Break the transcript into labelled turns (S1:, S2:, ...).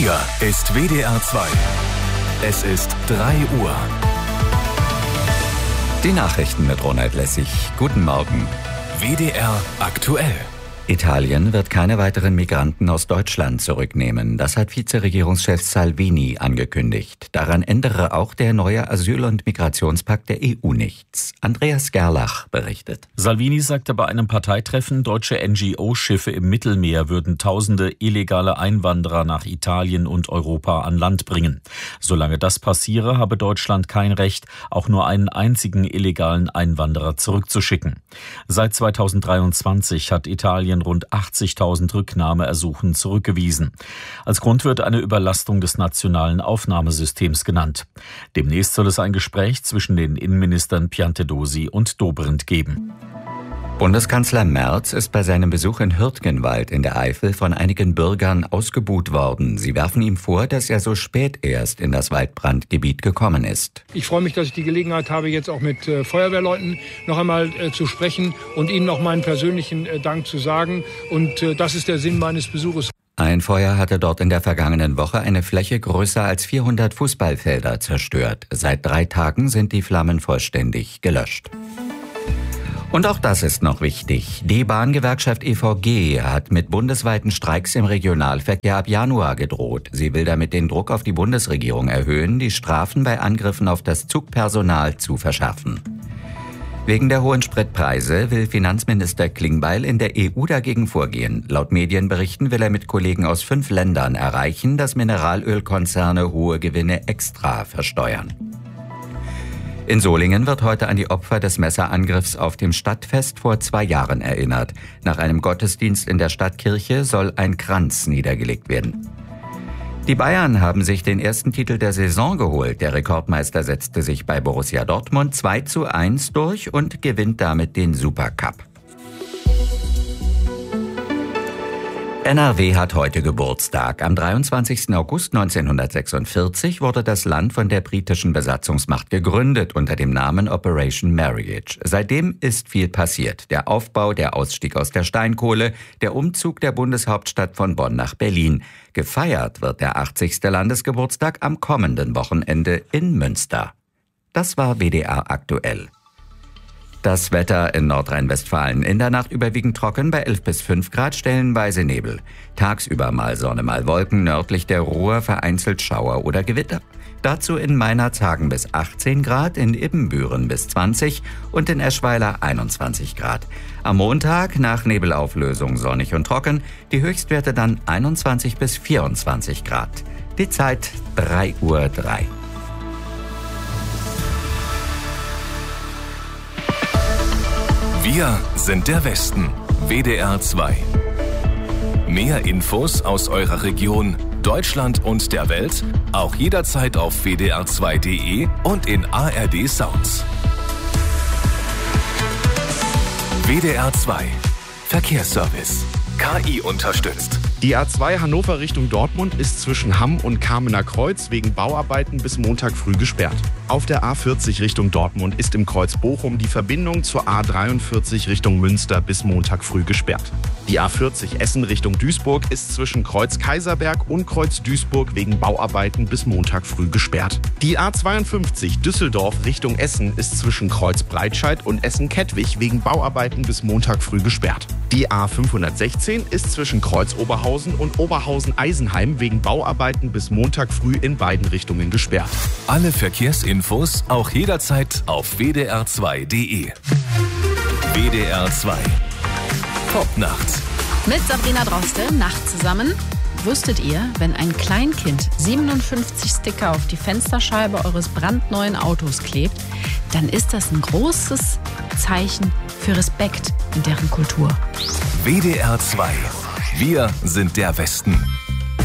S1: Hier ist WDR 2. Es ist 3 Uhr.
S2: Die Nachrichten mit Ronald Lessig. Guten Morgen.
S1: WDR aktuell.
S2: Italien wird keine weiteren Migranten aus Deutschland zurücknehmen. Das hat Vizeregierungschef Salvini angekündigt. Daran ändere auch der neue Asyl- und Migrationspakt der EU nichts. Andreas Gerlach berichtet.
S3: Salvini sagte bei einem Parteitreffen, deutsche NGO-Schiffe im Mittelmeer würden Tausende illegale Einwanderer nach Italien und Europa an Land bringen. Solange das passiere, habe Deutschland kein Recht, auch nur einen einzigen illegalen Einwanderer zurückzuschicken. Seit 2023 hat Italien rund 80.000 Rücknahmeersuchen zurückgewiesen. Als Grund wird eine Überlastung des nationalen Aufnahmesystems genannt. Demnächst soll es ein Gespräch zwischen den Innenministern Piantedosi und Dobrindt geben.
S2: Bundeskanzler Merz ist bei seinem Besuch in Hürtgenwald in der Eifel von einigen Bürgern ausgebuht worden. Sie werfen ihm vor, dass er so spät erst in das Waldbrandgebiet gekommen ist.
S4: Ich freue mich, dass ich die Gelegenheit habe, jetzt auch mit Feuerwehrleuten noch einmal zu sprechen und ihnen noch meinen persönlichen Dank zu sagen. Und das ist der Sinn meines Besuches.
S2: Ein Feuer hatte dort in der vergangenen Woche eine Fläche größer als 400 Fußballfelder zerstört. Seit 3 Tagen sind die Flammen vollständig gelöscht. Und auch das ist noch wichtig. Die Bahngewerkschaft EVG hat mit bundesweiten Streiks im Regionalverkehr ab Januar gedroht. Sie will damit den Druck auf die Bundesregierung erhöhen, die Strafen bei Angriffen auf das Zugpersonal zu verschärfen. Wegen der hohen Spritpreise will Finanzminister Klingbeil in der EU dagegen vorgehen. Laut Medienberichten will er mit Kollegen aus 5 Ländern erreichen, dass Mineralölkonzerne hohe Gewinne extra versteuern. In Solingen wird heute an die Opfer des Messerangriffs auf dem Stadtfest vor 2 Jahren erinnert. Nach einem Gottesdienst in der Stadtkirche soll ein Kranz niedergelegt werden. Die Bayern haben sich den ersten Titel der Saison geholt. Der Rekordmeister setzte sich bei Borussia Dortmund 2:1 durch und gewinnt damit den Supercup. NRW hat heute Geburtstag. Am 23. August 1946 wurde das Land von der britischen Besatzungsmacht gegründet unter dem Namen Operation Marriage. Seitdem ist viel passiert. Der Aufbau, der Ausstieg aus der Steinkohle, der Umzug der Bundeshauptstadt von Bonn nach Berlin. Gefeiert wird der 80. Landesgeburtstag am kommenden Wochenende in Münster. Das war WDR aktuell. Das Wetter in Nordrhein-Westfalen. In der Nacht überwiegend trocken bei 11 bis 5 Grad, stellenweise Nebel. Tagsüber mal Sonne, mal Wolken, nördlich der Ruhr vereinzelt Schauer oder Gewitter. Dazu in Meinerzhagen bis 18 Grad, in Ibbenbüren bis 20 und in Eschweiler 21 Grad. Am Montag nach Nebelauflösung sonnig und trocken, die Höchstwerte dann 21 bis 24 Grad. Die Zeit 3:03 Uhr.
S1: Wir sind der Westen. WDR 2. Mehr Infos aus eurer Region, Deutschland und der Welt auch jederzeit auf wdr2.de und in ARD Sounds. WDR 2. Verkehrsservice. KI unterstützt.
S5: Die A2 Hannover Richtung Dortmund ist zwischen Hamm und Kamener Kreuz wegen Bauarbeiten bis Montag früh gesperrt. Auf der A40 Richtung Dortmund ist im Kreuz Bochum die Verbindung zur A43 Richtung Münster bis Montag früh gesperrt. Die A40 Essen Richtung Duisburg ist zwischen Kreuz Kaiserberg und Kreuz Duisburg wegen Bauarbeiten bis Montag früh gesperrt. Die A52 Düsseldorf Richtung Essen ist zwischen Kreuz Breitscheid und Essen-Kettwig wegen Bauarbeiten bis Montag früh gesperrt. Die A516 ist zwischen Kreuz Oberhausen und Oberhausen-Eisenheim wegen Bauarbeiten bis Montag früh in beiden Richtungen gesperrt.
S1: Alle Verkehrsinfos auch jederzeit auf wdr2.de. WDR 2. Top nachts.
S6: Mit Sabrina Droste, Nacht zusammen. Wusstet ihr, wenn ein Kleinkind 57 Sticker auf die Fensterscheibe eures brandneuen Autos klebt, dann ist das ein großes Zeichen für Respekt in deren Kultur.
S1: WDR 2. Wir sind der Westen.